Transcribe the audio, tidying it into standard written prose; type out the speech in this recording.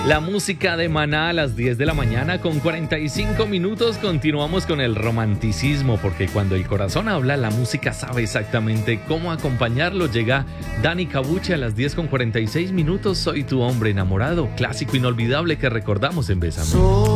La música de Maná a las 10 de la mañana con 45 minutos. Continuamos con el romanticismo, porque cuando el corazón habla, la música sabe exactamente cómo acompañarlo. Llega Dani Cabuche a las 10 con 46 minutos. Soy tu hombre enamorado, clásico inolvidable que recordamos en Bésame.